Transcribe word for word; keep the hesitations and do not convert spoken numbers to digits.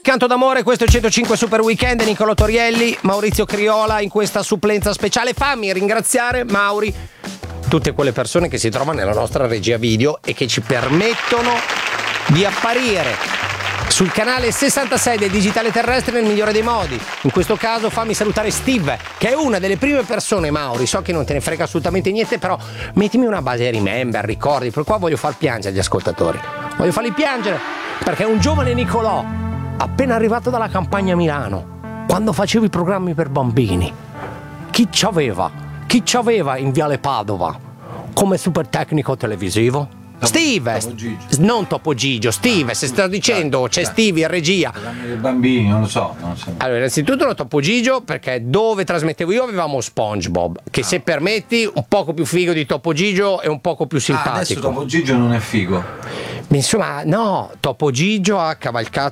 Canto d'amore, questo è centocinque Super Weekend. Nicolò Torielli, Maurizio Criola in questa supplenza speciale. Fammi ringraziare, Mauri, tutte quelle persone che si trovano nella nostra regia video e che ci permettono di apparire sul canale sessantasei del Digitale Terrestre nel migliore dei modi. In questo caso fammi salutare Steve, che è una delle prime persone, Mauri, so che non te ne frega assolutamente niente, però mettimi una base remember, ricordi, per qua voglio far piangere gli ascoltatori, voglio farli piangere, perché un giovane Nicolò appena arrivato dalla campagna a Milano, quando facevo i programmi per bambini, chi c'aveva? Chi c'aveva in Viale Padova come super tecnico televisivo? Steve, Topo Gigio. non Topo Gigio, Steve, se sto dicendo c'è Steve in regia. I bambini, non lo so, non so. Allora, innanzitutto lo Topo Gigio, perché dove trasmettevo io avevamo SpongeBob, che se permetti un poco più figo di Topo Gigio e un poco più Ah, adesso simpatico. Topo Gigio non è figo. Insomma, no, Topo Gigio ha cavalcato